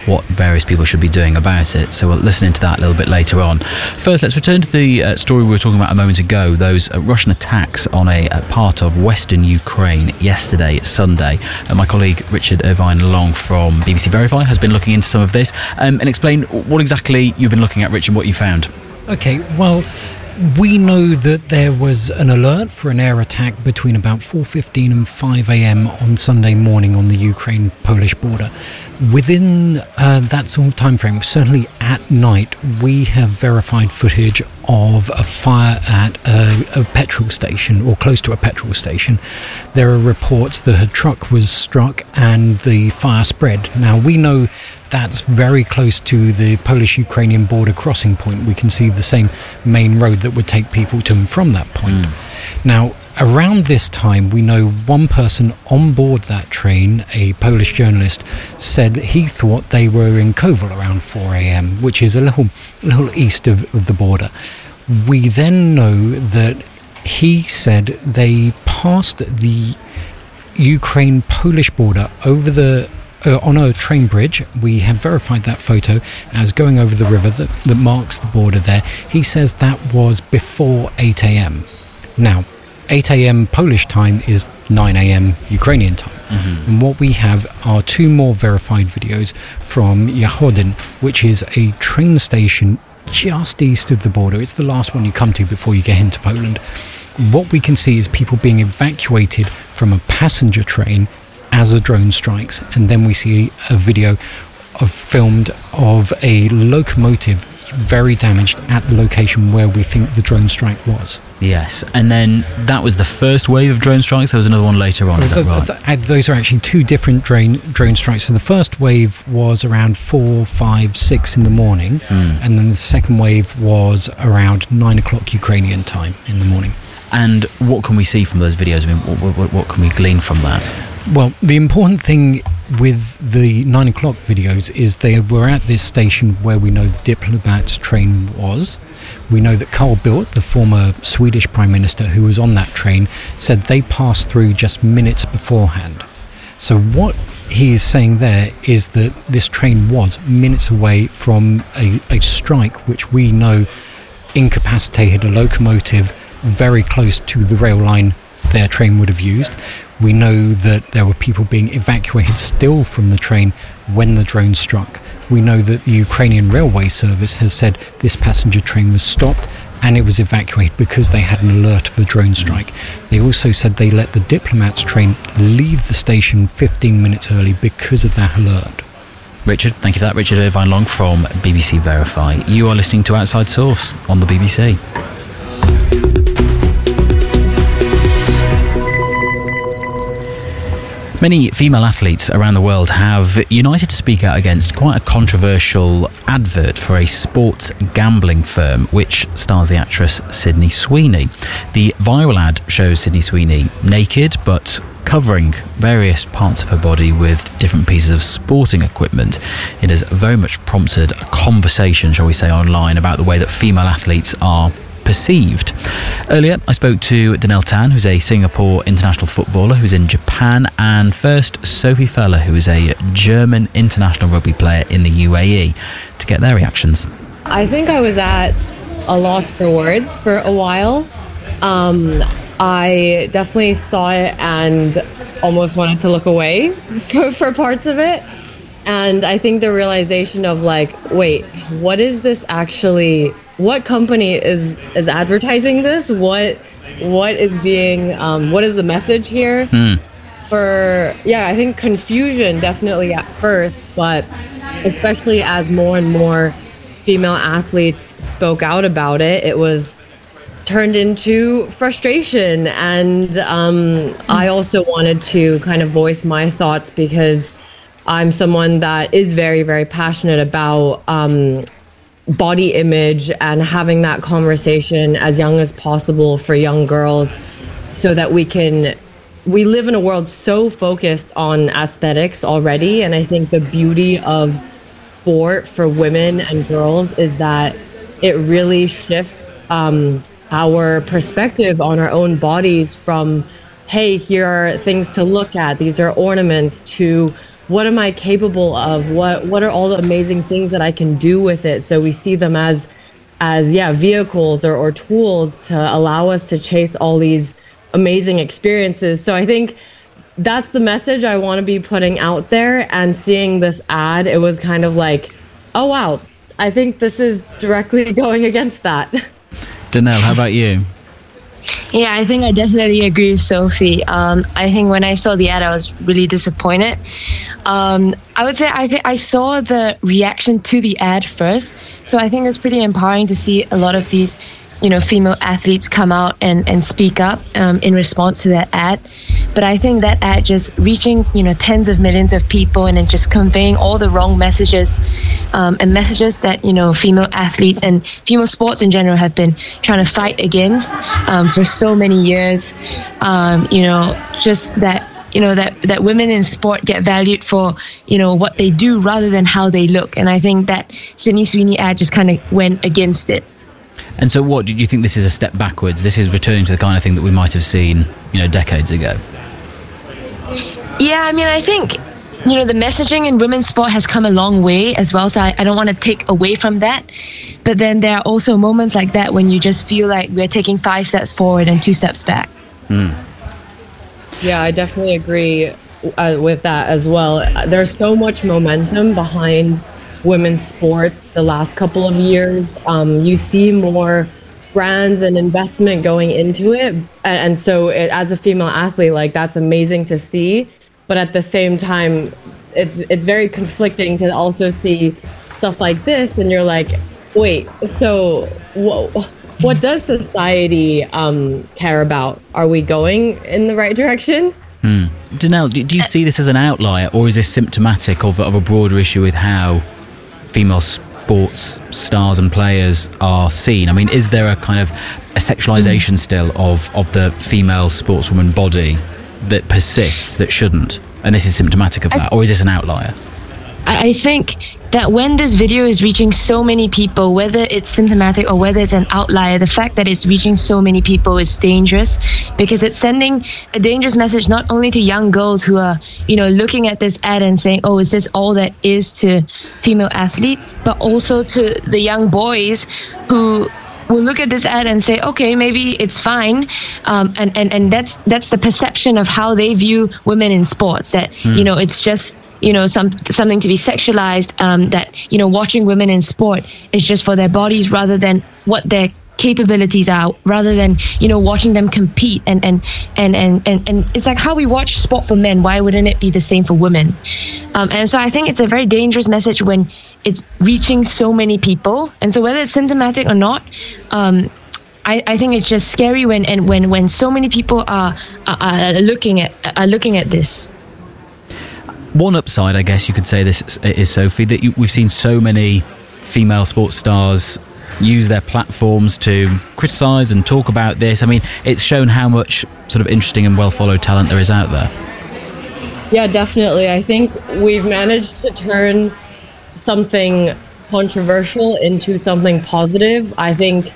what various people should be doing about it. So we'll listen into that a little bit later on. First, let's return to the story we were talking about a moment ago, those Russian attacks on a part of western Ukraine yesterday, Sunday. My colleague Richard Irvine Long from BBC Verify has been looking into some of this, and explain what exactly you've been looking at, Richard, what you found. Okay, well, we know that there was an alert for an air attack between about 4:15 and 5 a.m. on Sunday morning on the Ukraine-Polish border. Within that sort of time frame, certainly at night, we have verified footage of a fire at a petrol station, or close to a petrol station. There are reports that a truck was struck and the fire spread. Now, we know that's very close to the Polish-Ukrainian border crossing point. We can see the same main road that would take people to and from that point. Now, around this time, we know one person on board that train, a Polish journalist, said he thought they were in Kovel around 4 a.m., which is a little east of the border. We then know that he said they passed the Ukraine-Polish border over on a train bridge. We have verified that photo as going over the river that marks the border there. He says that was before 8 a.m. Now, 8 a.m. Polish time is 9 a.m. Ukrainian time. And what we have are two more verified videos from Yachodin, which is a train station just east of the border. It's the last one you come to before you get into Poland. What we can see is people being evacuated from a passenger train as a drone strikes, and then we see a video filmed of a locomotive very damaged at the location where we think the drone strike was. Yes, and then that was the first wave of drone strikes. There was another one later on, is that right? Those are actually two different drone strikes. So the first wave was around 4, 5, 6 in the morning, and then the second wave was around 9 o'clock Ukrainian time in the morning. And what can we see from those videos? I mean, what can we glean from that? Well, the important thing with the 9 o'clock videos is they were at this station where we know the Diplomat's train was. We know that Carl Bildt, the former Swedish Prime Minister who was on that train, said they passed through just minutes beforehand. So what he is saying there is that this train was minutes away from a strike which we know incapacitated a locomotive very close to the rail line their train would have used. We know that there were people being evacuated still from the train when the drone struck. We know that the Ukrainian railway service has said this passenger train was stopped and it was evacuated because they had an alert of a drone strike. They also said they let the Diplomat's train leave the station 15 minutes early because of that alert. Richard, thank you for that. Richard Irvine Long from BBC Verify. You are listening to Outside Source on the BBC. Many female athletes around the world have united to speak out against quite a controversial advert for a sports gambling firm which stars the actress Sydney Sweeney. The viral ad shows Sydney Sweeney naked but covering various parts of her body with different pieces of sporting equipment. It has very much prompted a conversation, shall we say, online about the way that female athletes are perceived. Earlier, I spoke to Danielle Tan, who's a Singapore international footballer who's in Japan, and first Sophie Feller, who is a German international rugby player in the UAE, to get their reactions. I think I was at a loss for words for a while. I definitely saw it and almost wanted to look away for parts of it. And I think the realization of like, wait, what is this actually? What company is advertising this? What is being? What is the message here? I think confusion definitely at first, but especially as more and more female athletes spoke out about it, it was turned into frustration. And I also wanted to kind of voice my thoughts because I'm someone that is very, very passionate about body image and having that conversation as young as possible for young girls so that we live in a world so focused on aesthetics already. And I think the beauty of sport for women and girls is that it really shifts our perspective on our own bodies from, hey, here are things to look at, these are ornaments, to what am I capable of? What are all the amazing things that I can do with it? So we see them as vehicles or tools to allow us to chase all these amazing experiences. So I think that's the message I want to be putting out there. And seeing this ad, it was kind of like, oh wow, I think this is directly going against that. Danelle, how about you? Yeah, I think I definitely agree with Sophie. I think when I saw the ad, I was really disappointed. I would say I saw the reaction to the ad first. So I think it's pretty empowering to see a lot of these, female athletes come out and speak up in response to that ad. But I think that ad just reaching, tens of millions of people and then just conveying all the wrong messages and messages that, female athletes and female sports in general have been trying to fight against for so many years. Just that, that women in sport get valued for, what they do rather than how they look. And I think that Sydney Sweeney ad just kind of went against it. And so what, did you think this is a step backwards? This is returning to the kind of thing that we might have seen, decades ago? Yeah, I mean, I think, the messaging in women's sport has come a long way as well. So I don't want to take away from that. But then there are also moments like that when you just feel like we're taking 5 steps forward and 2 steps back. Yeah, I definitely agree with that as well. There's so much momentum behind women's sports the last couple of years. You see more brands and investment going into it. And so as a female athlete, like, that's amazing to see. But at the same time, it's very conflicting to also see stuff like this. And you're like, wait, so what does society care about? Are we going in the right direction? Danelle, do you see this as an outlier, or is this symptomatic of a broader issue with how female sports stars and players are seen? I mean, is there a kind of a sexualization still of the female sportswoman body that persists, that shouldn't? And this is symptomatic of that, or is this an outlier? I think that when this video is reaching so many people, whether it's symptomatic or whether it's an outlier, the fact that it's reaching so many people is dangerous, because it's sending a dangerous message not only to young girls who are, looking at this ad and saying, oh, is this all that is to female athletes, but also to the young boys who will look at this ad and say, okay, maybe it's fine. And that's the perception of how they view women in sports, that, it's just, something to be sexualized, that, watching women in sport is just for their bodies rather than what their capabilities are, rather than, watching them compete. And it's like how we watch sport for men. Why wouldn't it be the same for women? And so I think it's a very dangerous message when it's reaching so many people. And so whether it's symptomatic or not, I think it's just scary when so many people are looking at this. One upside, I guess you could say this is, Sophie, that we've seen so many female sports stars use their platforms to criticise and talk about this. I mean, it's shown how much sort of interesting and well-followed talent there is out there. Yeah, definitely. I think we've managed to turn something controversial into something positive. I think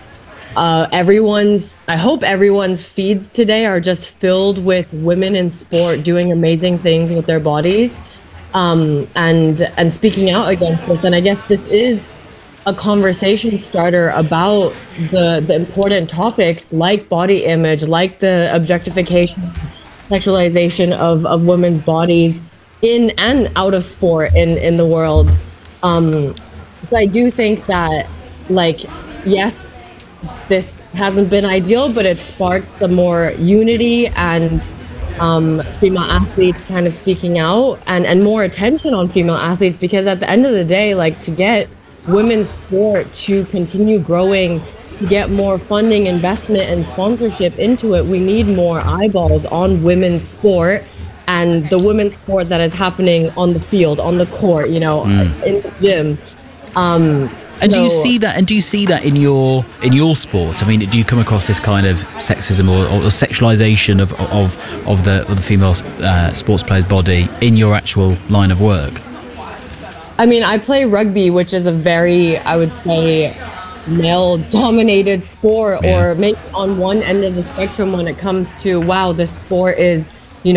I hope everyone's feeds today are just filled with women in sport doing amazing things with their bodies, and speaking out against this. And I guess this is a conversation starter about the important topics like body image, like the objectification, sexualization of women's bodies in and out of sport in the world. So I do think that, yes, this hasn't been ideal, but it sparked some more unity and female athletes kind of speaking out and more attention on female athletes, because at the end of the day, to get women's sport to continue growing, to get more funding, investment, and sponsorship into it, we need more eyeballs on women's sport and the women's sport that is happening on the field, on the court, in the gym. And do you see that? And do you see that in your sport? I mean, do you come across this kind of sexism or sexualization of the female sports player's body in your actual line of work? I mean, I play rugby, which is a very, I would say, male-dominated sport, or maybe on one end of the spectrum when it comes to, wow, this sport is,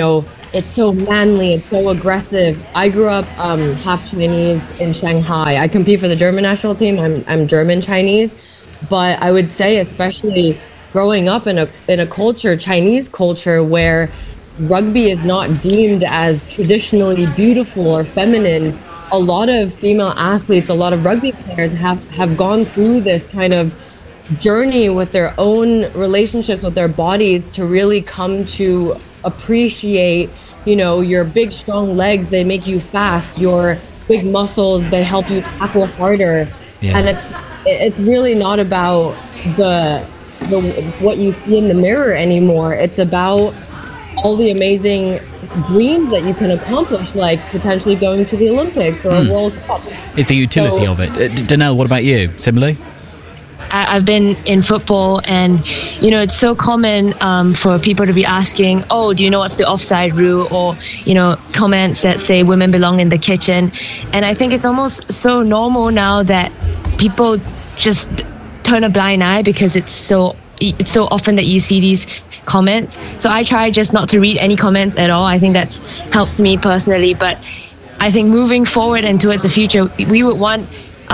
it's so manly, it's so aggressive. I grew up half Chinese in Shanghai. I compete for the German national team. I'm German Chinese, but I would say, especially growing up in a culture, Chinese culture, where rugby is not deemed as traditionally beautiful or feminine, a lot of female athletes, a lot of rugby players have gone through this kind of journey with their own relationships with their bodies to really come to appreciate, your big strong legs, they make you fast, your big muscles, they help you tackle harder. Yeah. And it's really not about the what you see in the mirror anymore. It's about all the amazing dreams that you can accomplish, like potentially going to the Olympics or a World Cup. It's the utility of it. Danelle, what about you? Similarly? I've been in football, and it's so common for people to be asking, oh, do you know what's the offside rule, or comments that say women belong in the kitchen. And I think it's almost so normal now that people just turn a blind eye because it's so often that you see these comments. So I try just not to read any comments at all. I think that's helped me personally. But I think moving forward and towards the future, we would want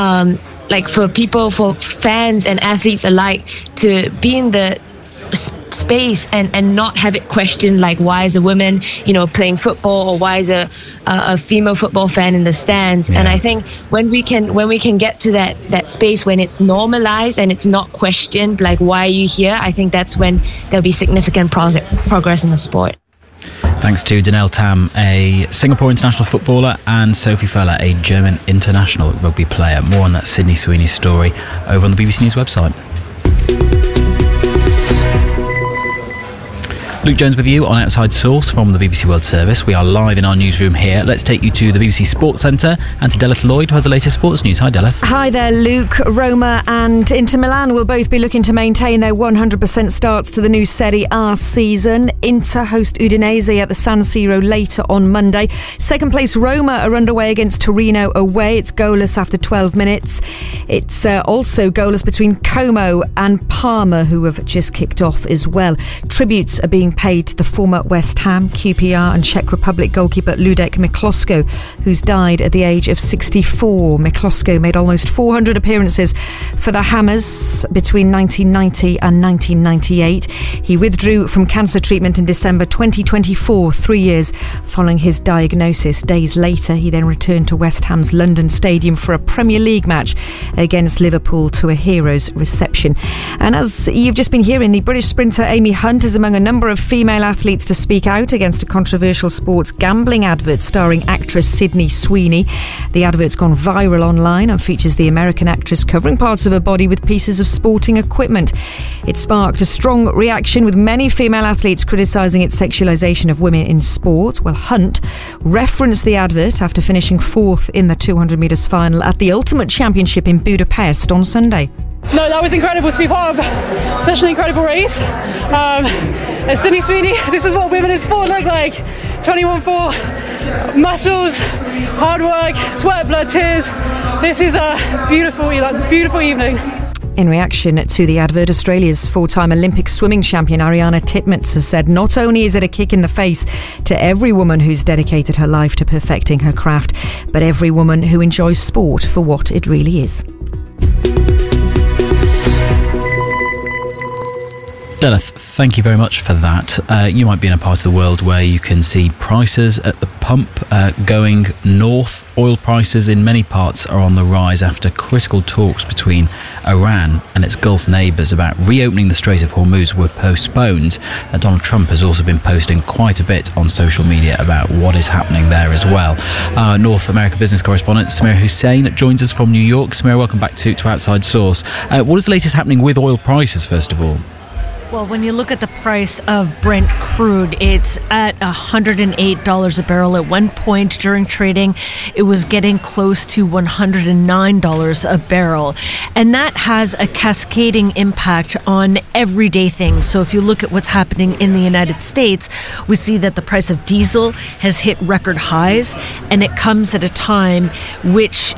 for fans and athletes alike to be in the space and not have it questioned, like why is a woman playing football, or why is a female football fan in the stands. And I think when we can get to that space when it's normalized and it's not questioned, like why are you here, I think that's when there'll be significant progress in the sport. Thanks to Danelle Tam, a Singapore international footballer, and Sophie Föhler, a German international rugby player. More on that Sydney Sweeney story over on the BBC News website. Luke Jones with you on Outside Source from the BBC World Service. We are live in our newsroom here. Let's take you to the BBC Sports Centre and to Delith Lloyd, who has the latest sports news. Hi, Delith. Hi there, Luke. Roma and Inter Milan will both be looking to maintain their 100% starts to the new Serie A season. Inter host Udinese at the San Siro later on Monday. Second place Roma are underway against Torino away. It's goalless after 12 minutes. It's also goalless between Como and Parma, who have just kicked off as well. Tributes are being paid to the former West Ham, QPR and Czech Republic goalkeeper Ludek Miklosko, who's died at the age of 64. Miklosko made almost 400 appearances for the Hammers between 1990 and 1998. He withdrew from cancer treatment in December 2024, 3 years following his diagnosis. Days later, he then returned to West Ham's London Stadium for a Premier League match against Liverpool to a hero's reception. And as you've just been hearing, the British sprinter Amy Hunt is among a number of female athletes to speak out against a controversial sports gambling advert starring actress Sydney Sweeney. The advert's gone viral online and features the American actress covering parts of her body with pieces of sporting equipment. It sparked a strong reaction, with many female athletes criticising its sexualisation of women in sport. Well, Hunt referenced the advert after finishing fourth in the 200 metres final at the Ultimate Championship in Budapest on Sunday. No, that was incredible to be part of such an incredible race. As Sydney Sweeney, this is what women in sport look like. 21-4, muscles, hard work, sweat, blood, tears. This is a beautiful evening. In reaction to the advert, Australia's four-time Olympic swimming champion Ariana Titmuts has said not only is it a kick in the face to every woman who's dedicated her life to perfecting her craft, but every woman who enjoys sport for what it really is. Delith, thank you very much for that. You might be in a part of the world where you can see prices at the pump going north. Oil prices in many parts are on the rise after critical talks between Iran and its Gulf neighbours about reopening the Strait of Hormuz were postponed. Donald Trump has also been posting quite a bit on social media about what is happening there as well. Our North America business correspondent Samira Hussein joins us from New York. Samira, welcome back to Outside Source. What is the latest happening with oil prices, first of all? Well, when you look at the price of Brent crude, it's at $108 a barrel. At one point during trading, it was getting close to $109 a barrel. And that has a cascading impact on everyday things. So if you look at what's happening in the United States, we see that the price of diesel has hit record highs, and it comes at a time which,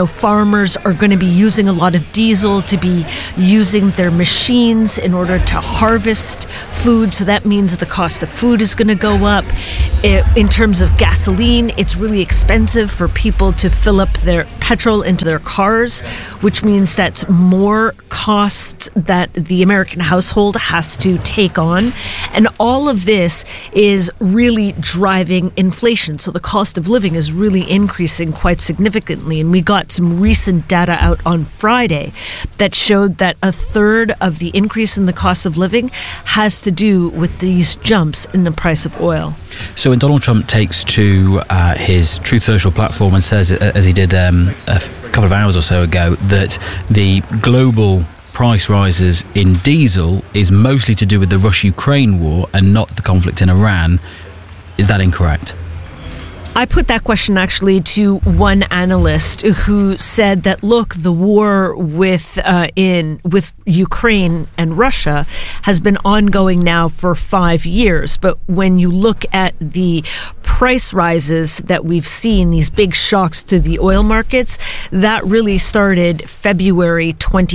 farmers are going to be using a lot of diesel to be using their machines in order to harvest food, so that means the cost of food is going to go up. In terms of gasoline, it's really expensive for people to fill up their petrol into their cars, which means that's more costs that the American household has to take on. And all of this is really driving inflation. So the cost of living is really increasing quite significantly. And we got some recent data out on Friday that showed that a third of the increase in the cost of living has to do with these jumps in the price of oil. So when Donald Trump takes to his Truth Social platform and says, as he did a couple of hours or so ago, that the global price rises in diesel is mostly to do with the Russia-Ukraine war and not the conflict in Iran, is that incorrect? I put that question actually to one analyst who said that, look, the war with Ukraine and Russia has been ongoing now for 5 years. But when you look at the price rises that we've seen, these big shocks to the oil markets, that really started February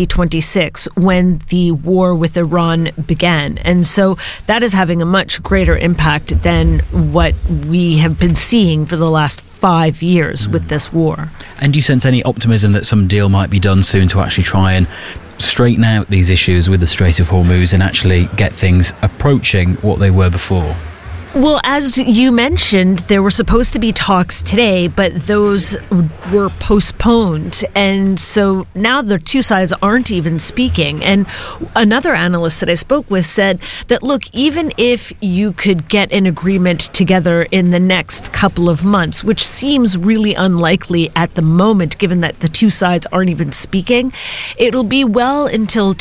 2026 when the war with Iran began. And so that is having a much greater impact than what we have been seeing for the last 5 years with this war. And do you sense any optimism that some deal might be done soon to actually try and straighten out these issues with the Strait of Hormuz and actually get things approaching what they were before? Well, as you mentioned, there were supposed to be talks today, but those were postponed. And so now the two sides aren't even speaking. And another analyst that I spoke with said that, look, even if you could get an agreement together in the next couple of months, which seems really unlikely at the moment, given that the two sides aren't even speaking, it'll be well until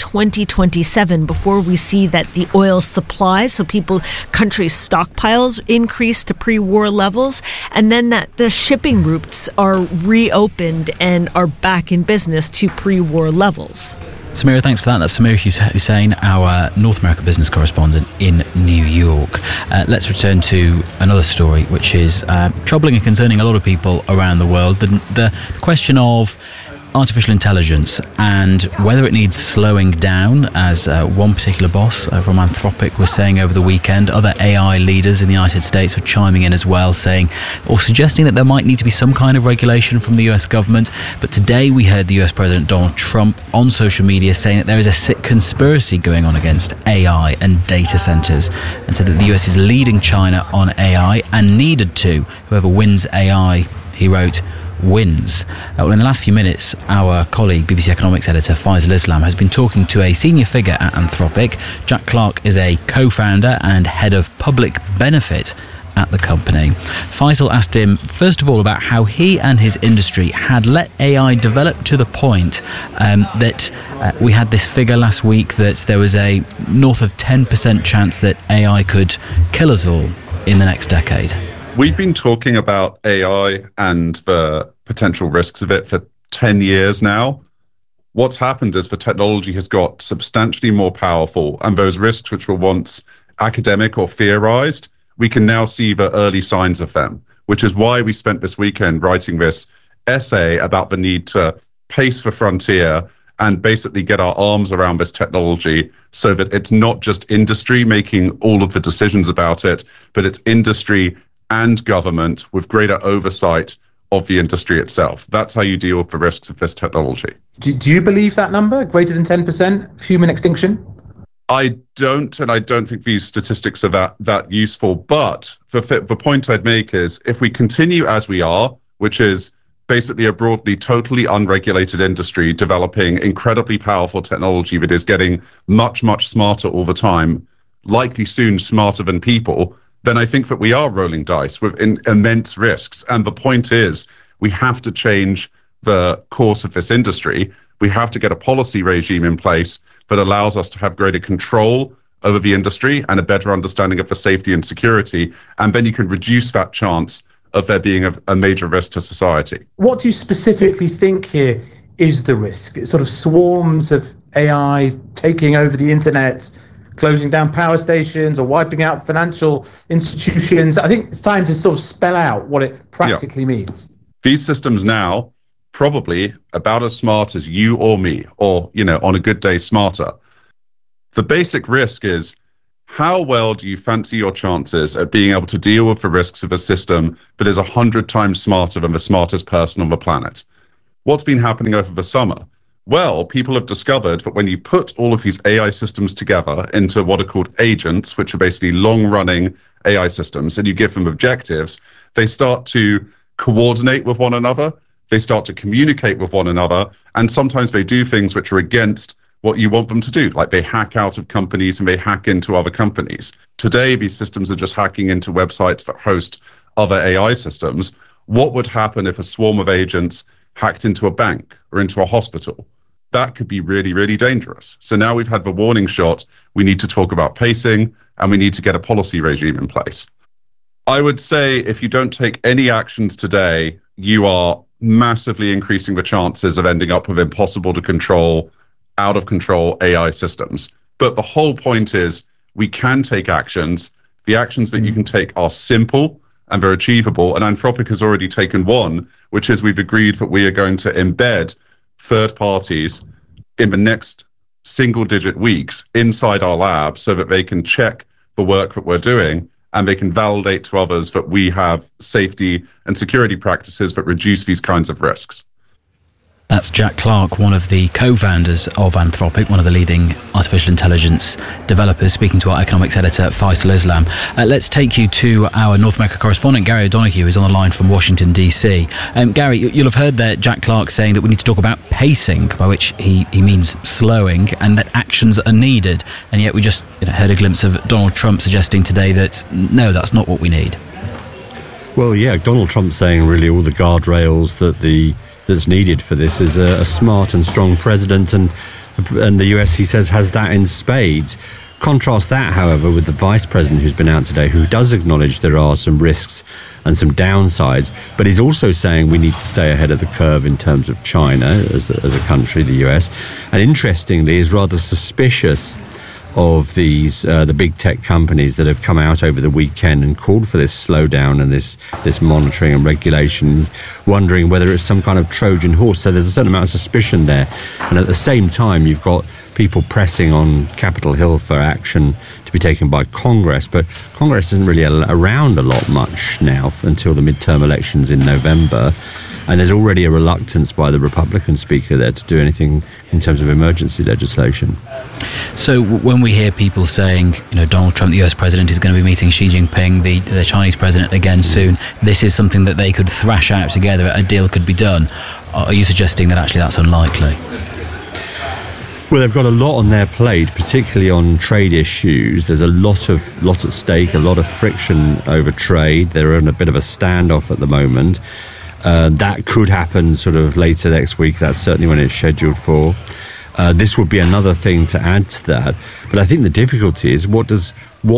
2027 before we see that the oil supply, so countries stockpiles increase to pre-war levels, and then that the shipping routes are reopened and are back in business to pre-war levels. Samira, thanks for that. That's Samira Hussain, our North America business correspondent in New York. Let's return to another story, which is troubling and concerning a lot of people around the world. The question of artificial intelligence and whether it needs slowing down, as one particular boss from Anthropic was saying over the weekend. Other AI leaders in the United States were chiming in as well, saying or suggesting that there might need to be some kind of regulation from the US government. But today we heard the US President Donald Trump on social media saying that there is a sick conspiracy going on against AI and data centers, and said that the US is leading China on AI and needed to. Whoever wins AI, he wrote, wins. Well, in the last few minutes, our colleague, BBC Economics editor Faisal Islam, has been talking to a senior figure at Anthropic. Jack Clark is a co-founder and head of public benefit at the company. Faisal asked him, first of all, about how he and his industry had let AI develop to the point that we had this figure last week that there was a north of 10% chance that AI could kill us all in the next decade. We've been talking about AI and the potential risks of it for 10 years now. What's happened is the technology has got substantially more powerful, and those risks which were once academic or theorized, we can now see the early signs of them, which is why we spent this weekend writing this essay about the need to pace the frontier and basically get our arms around this technology so that it's not just industry making all of the decisions about it, but it's industry and government with greater oversight of the industry itself. That's how you deal with the risks of this technology. Do you believe that number, greater than 10% of human extinction? I don't, and I don't think these statistics are that useful. But the point I'd make is if we continue as we are, which is basically a broadly totally unregulated industry developing incredibly powerful technology that is getting much, much smarter all the time, likely soon smarter than people, then I think that we are rolling dice with immense risks. And the point is, we have to change the course of this industry. We have to get a policy regime in place that allows us to have greater control over the industry and a better understanding of the safety and security. And then you can reduce that chance of there being a major risk to society. What do you specifically think here is the risk? It's sort of swarms of AI taking over the internet, closing down power stations or wiping out financial institutions. I think it's time to sort of spell out what it practically means. These systems now, probably about as smart as you or me, or, on a good day, smarter. The basic risk is, how well do you fancy your chances at being able to deal with the risks of a system that is 100 times smarter than the smartest person on the planet? What's been happening over the summer? Well, people have discovered that when you put all of these AI systems together into what are called agents, which are basically long-running AI systems, and you give them objectives, they start to coordinate with one another, they start to communicate with one another, and sometimes they do things which are against what you want them to do, like they hack out of companies and they hack into other companies. Today, these systems are just hacking into websites that host other AI systems. What would happen if a swarm of agents hacked into a bank or into a hospital? That could be really, really dangerous. So now we've had the warning shot. We need to talk about pacing, and we need to get a policy regime in place. I would say if you don't take any actions today, you are massively increasing the chances of ending up with impossible to control, out of control AI systems. But the whole point is we can take actions. The actions that you can take are simple and they're achievable. And Anthropic has already taken one, which is we've agreed that we are going to embed third parties in the next single-digit weeks inside our lab so that they can check the work that we're doing and they can validate to others that we have safety and security practices that reduce these kinds of risks. That's Jack Clark, one of the co-founders of Anthropic, one of the leading artificial intelligence developers, speaking to our economics editor, Faisal Islam. Let's take you to our North America correspondent, Gary O'Donoghue, who's on the line from Washington, D.C. Gary, you'll have heard there Jack Clark saying that we need to talk about pacing, by which he means slowing, and that actions are needed. And yet we just heard a glimpse of Donald Trump suggesting today that, no, that's not what we need. Well, yeah, Donald Trump saying really all the guardrails that's needed for this is a smart and strong president, and the US, he says, has that in spades. Contrast that, however, with the vice president who's been out today, who does acknowledge there are some risks and some downsides, but he's also saying we need to stay ahead of the curve in terms of China as a country, the US, and interestingly is rather suspicious of these the big tech companies that have come out over the weekend and called for this slowdown and this monitoring and regulation, wondering whether it's some kind of Trojan horse. So there's a certain amount of suspicion there. And at the same time, you've got people pressing on Capitol Hill for action to be taken by Congress. But Congress isn't really around a lot much now until the midterm elections in November. And there's already a reluctance by the Republican speaker there to do anything in terms of emergency legislation. So when we hear people saying, Donald Trump, the US president, is going to be meeting Xi Jinping, the Chinese president, again soon, this is something that they could thrash out together, a deal could be done. Are you suggesting that actually that's unlikely? Well, they've got a lot on their plate, particularly on trade issues. There's a lot at stake, a lot of friction over trade. They're in a bit of a standoff at the moment. That could happen sort of later next week. That's certainly when it's scheduled for. This would be another thing to add to that. But I think the difficulty is what does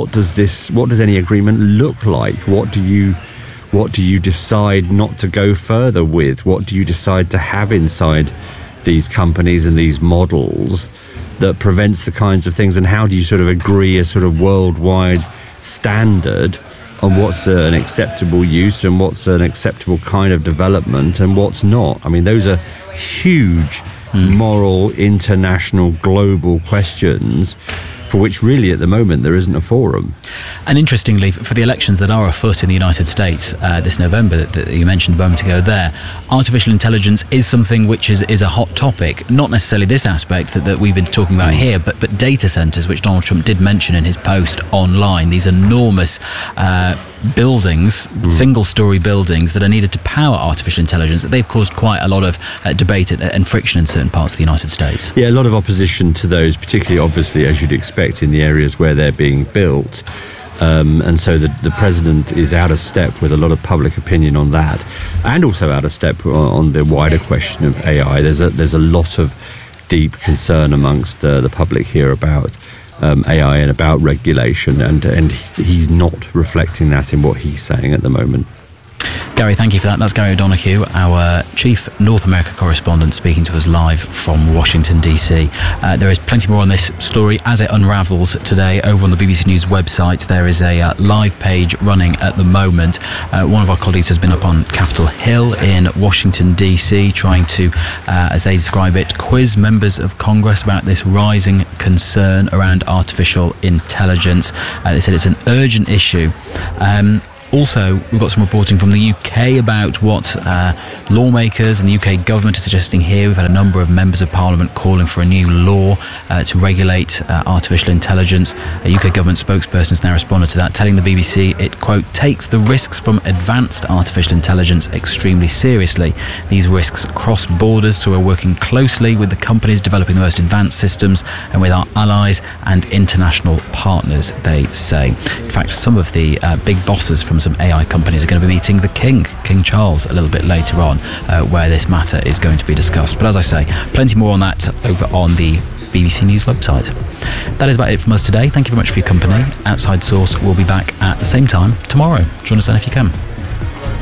any agreement look like? What do you decide not to go further with? What do you decide to have inside these companies and these models that prevents the kinds of things? And how do you sort of agree a sort of worldwide standard on what's an acceptable use and what's an acceptable kind of development and what's not? I mean, those are huge moral, international, global questions for which really at the moment there isn't a forum. And interestingly, for the elections that are afoot in the United States this November that you mentioned a moment ago there, artificial intelligence is something which is a hot topic. Not necessarily this aspect that we've been talking about here, but data centers, which Donald Trump did mention in his post online, these enormous buildings, single-story buildings that are needed to power artificial intelligence, that they've caused quite a lot of debate and friction in certain parts of the United States. Yeah, a lot of opposition to those, particularly obviously as you'd expect in the areas where they're being built. And so the president is out of step with a lot of public opinion on that, and also out of step on the wider question of AI. There's a lot of deep concern amongst the public here about AI and about regulation, and he's not reflecting that in what he's saying at the moment. Gary, thank you for that. That's Gary O'Donoghue, our Chief North America correspondent, speaking to us live from Washington, D.C. There is plenty more on this story as it unravels today over on the BBC News website. There is a live page running at the moment. One of our colleagues has been up on Capitol Hill in Washington, D.C., trying to, as they describe it, quiz members of Congress about this rising concern around artificial intelligence. They said it's an urgent issue. Also, we've got some reporting from the UK about what lawmakers and the UK government are suggesting here. We've had a number of members of Parliament calling for a new law to regulate artificial intelligence. A UK government spokesperson has now responded to that, telling the BBC it, quote, takes the risks from advanced artificial intelligence extremely seriously. These risks cross borders, so we're working closely with the companies developing the most advanced systems and with our allies and international partners, they say. In fact, some of the big bosses from some AI companies are going to be meeting the King Charles, a little bit later on, where this matter is going to be discussed. But as I say, plenty more on that over on the BBC News website. That is about it from us today. Thank you very much for your company. Outside Source will be back at the same time tomorrow. Join us then if you can.